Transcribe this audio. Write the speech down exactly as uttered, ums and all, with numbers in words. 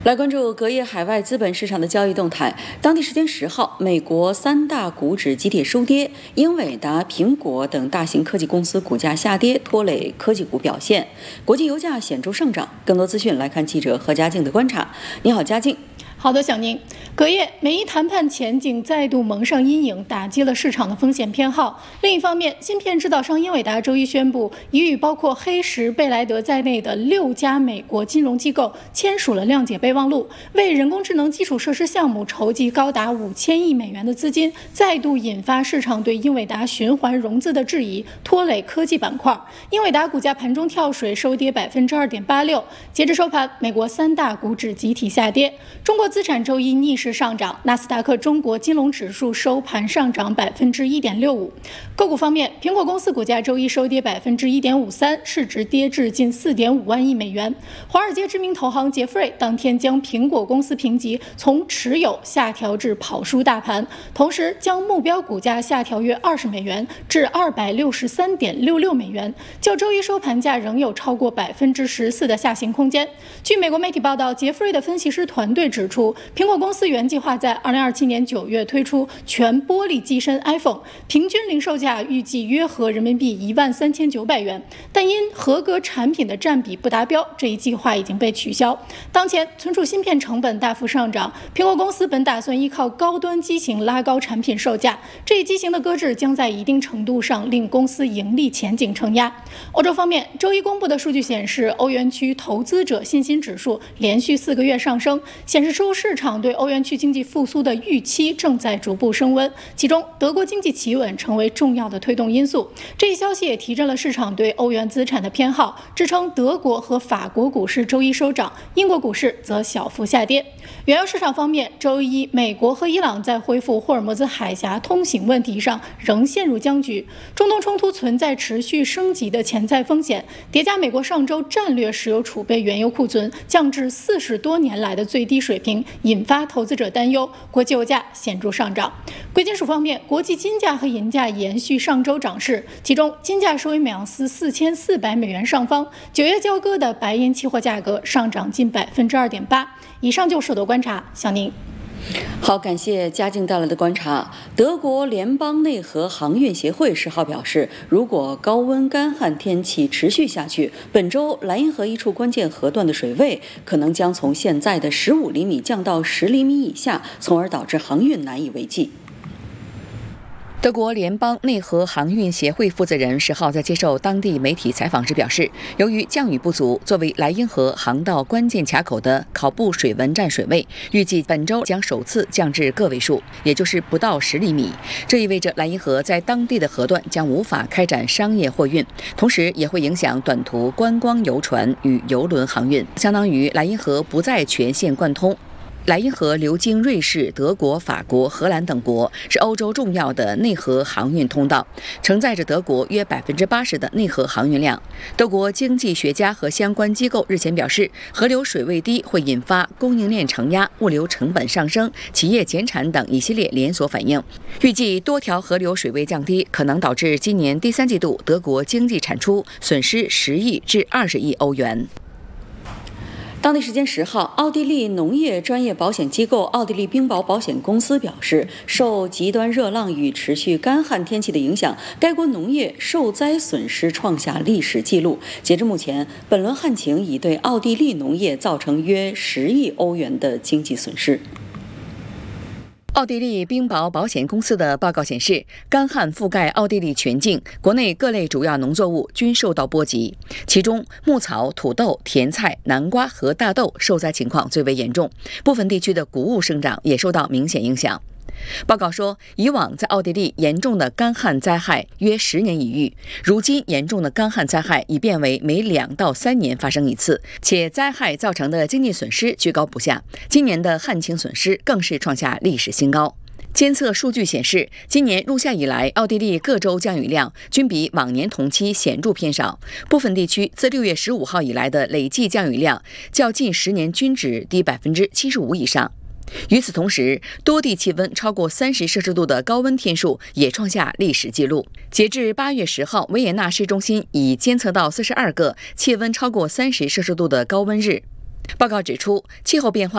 来关注隔夜海外资本市场的交易动态。当地时间十号，美国三大股指集体收跌，英伟达、苹果等大型科技公司股价下跌，拖累科技股表现。国际油价显著上涨。更多资讯来看记者何家静的观察。你好，家静。 好的，小宁。隔夜，美伊谈判前景再度蒙上阴影，打击了市场的风险偏好。另一方面，芯片制造商英伟达周一宣布，已与包括黑石、贝莱德在内的六家美国金融机构签署了谅解备忘录，为人工智能基础设施项目筹集高达五千亿美元的资金，再度引发市场对英伟达循环融资的质疑，拖累科技板块。英伟达股价盘中跳水，收跌百分之二点八六。截至收盘，美国三大股指集体下跌。中国资产周一逆势上涨，纳斯达克中国金融指数收盘上涨百分之一点六五。个股方面，苹果公司股价周一收跌百分之一点五三，市值跌至近四点五万亿美元。华尔街知名投行杰弗瑞当天将苹果公司评级从持有下调至跑输大盘，同时将目标股价下调约二十美元至二百六十三点六六美元，较周一收盘价仍有超过百分之十四的下行空间。据美国媒体报道，杰弗瑞的分析师团队指出，苹果公司原计划在二零二七年九月推出全玻璃机身 iPhone， 平均零售价预计约合人民币一万三千九百元，但因合格产品的占比不达标，这一计划已经被取消。当前存储芯片成本大幅上涨，苹果公司本打算依靠高端机型拉高产品售价，这一机型的搁置将在一定程度上令公司盈利前景承压。欧洲方面，周一公布的数据显示，欧元区投资者信心指数连续四个月上升，显示出市场对欧元区经济复苏的预期正在逐步升温，其中德国经济企稳成为重要的推动因素。这一消息也提振了市场对欧元资产的偏好，支撑德国和法国股市周一收涨，英国股市则小幅下跌。原油市场方面，周一美国和伊朗在恢复霍尔摩兹海峡通行问题上仍陷入僵局，中东冲突存在持续升级的潜在风险，叠加美国上周战略石油储备原油库存降至四十多年来的最低水平，引发投资者担忧，国际油价显著上涨。贵金属方面，国际金价和银价延续上周涨势，其中金价收于每盎司四千四百美元上方，九月交割的白银期货价格上涨近百分之二点八。以上就是手头观察，小宁。 好，感谢嘉靖带来的观察。德国联邦内河航运协会十号表示，如果高温干旱天气持续下去，本周莱茵河一处关键河段的水位可能将从现在的十五厘米降到十厘米以下，从而导致航运难以为继。德国联邦内河航运协会负责人十号在接受当地媒体采访时表示，由于降雨不足，作为莱茵河航道关键卡口的考布水文站水位，预计本周将首次降至个位数，也就是不到十厘米。这意味着莱茵河在当地的河段将无法开展商业货运，同时也会影响短途观光游船与邮轮航运，相当于莱茵河不再全线贯通。莱茵河流经瑞士、德国、法国、荷兰等国，是欧洲重要的内河航运通道，承载着德国约百分之八十的内河航运量。德国经济学家和相关机构日前表示，河流水位低会引发供应链承压、物流成本上升、企业减产等一系列连锁反应。预计多条河流水位降低，可能导致今年第三季度德国经济产出损失十亿至二十亿欧元。当地时间十号，奥地利农业专业保险机构奥地利冰雹保险公司表示，受极端热浪与持续干旱天气的影响，该国农业受灾损失创下历史纪录。截至目前，本轮旱情已对奥地利农业造成约十亿欧元的经济损失。奥地利冰雹保险公司的报告显示，干旱覆盖奥地利全境，国内各类主要农作物均受到波及，其中牧草、土豆、甜菜、南瓜和大豆受灾情况最为严重，部分地区的谷物生长也受到明显影响。报告说，以往在奥地利严重的干旱灾害约十年一遇，如今严重的干旱灾害已变为每两到三年发生一次，且灾害造成的经济损失居高不下。今年的旱情损失更是创下历史新高。监测数据显示，今年入夏以来，奥地利各州降雨量均比往年同期显著偏少，部分地区自六月十五号以来的累计降雨量较近十年均值低百分之七十五以上。与此同时，多地气温超过三十摄氏度的高温天数也创下历史纪录。截至八月十号，维也纳市中心已监测到四十二个气温超过三十摄氏度的高温日。报告指出，气候变化